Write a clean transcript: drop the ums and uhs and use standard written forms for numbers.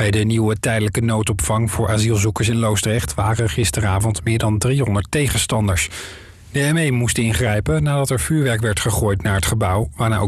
Bij de nieuwe tijdelijke noodopvang voor asielzoekers in Loosdrecht waren gisteravond meer dan 300 tegenstanders. De ME moest ingrijpen nadat er vuurwerk werd gegooid naar het gebouw, waarna ook